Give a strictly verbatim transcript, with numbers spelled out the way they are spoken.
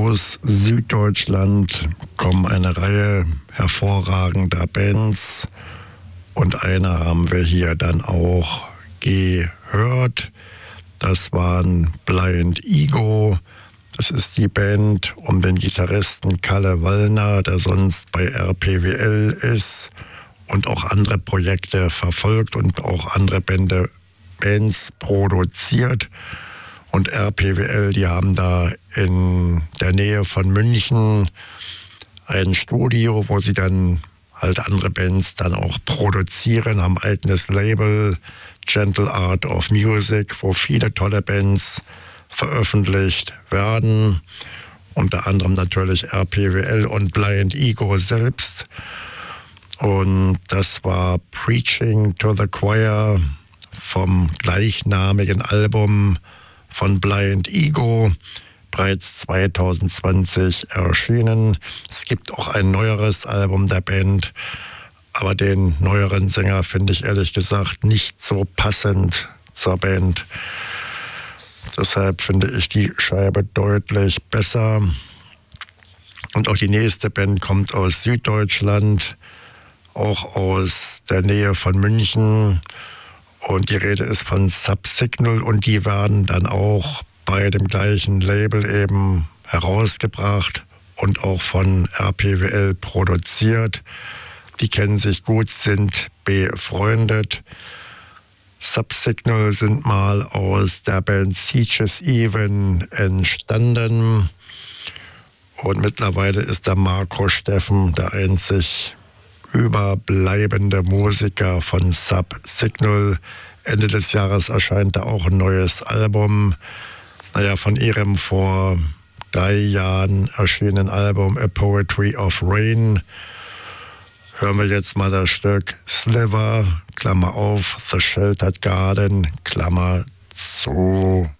Aus Süddeutschland kommen eine Reihe hervorragender Bands und eine haben wir hier dann auch gehört. Das waren Blind Ego. Das ist die Band um den Gitarristen Kalle Wallner, der sonst bei R P W L ist und auch andere Projekte verfolgt und auch andere Bände, Bands produziert. Und R P W L, die haben da in der Nähe von München ein Studio, wo sie dann halt andere Bands dann auch produzieren, haben ein eigenes Label, Gentle Art of Music, wo viele tolle Bands veröffentlicht werden. Unter anderem natürlich R P W L und Blind Ego selbst. Und das war Preaching to the Choir vom gleichnamigen Album von Blind Ego, bereits zwanzig zwanzig erschienen. Es gibt auch ein neueres Album der Band, aber den neueren Sänger finde ich ehrlich gesagt nicht so passend zur Band. Deshalb finde ich die Scheibe deutlich besser. Und auch die nächste Band kommt aus Süddeutschland, auch aus der Nähe von München. Und die Rede ist von Subsignal und die werden dann auch bei dem gleichen Label eben herausgebracht und auch von R P W L produziert. Die kennen sich gut, sind befreundet. Subsignal sind mal aus der Band Sieges Even entstanden. Und mittlerweile ist der Marco Steffen der einzig überbleibende Musiker von Subsignal. Ende des Jahres erscheint da auch ein neues Album. Naja, von ihrem vor drei Jahren erschienenen Album A Poetry of Rain hören wir jetzt mal das Stück Sliver, Klammer auf, The Sheltered Garden, Klammer zu.